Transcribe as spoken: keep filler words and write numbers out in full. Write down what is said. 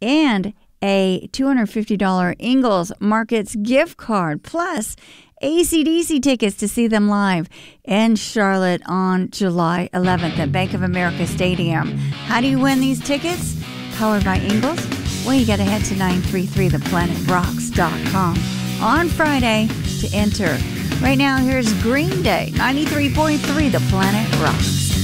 and a two hundred fifty dollars Ingles Markets gift card, plus A C D C tickets to see them live in Charlotte on July eleventh at Bank of America Stadium. How do you win these tickets? Powered by Ingles? Well, you got to head to nine three three the planet rocks dot com on Friday to enter. Right now, here's Green Day, ninety-three point three The Planet Rocks.